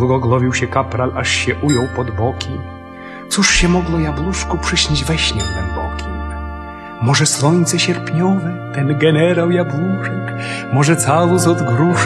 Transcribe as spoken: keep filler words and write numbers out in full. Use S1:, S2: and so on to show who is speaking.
S1: długo głowił się kapral, aż się ujął pod boki. Cóż się mogło jabłuszku przyśnić we śnie głębokim? Może słońce sierpniowe, ten generał jabłuszek, może całus od gruszek,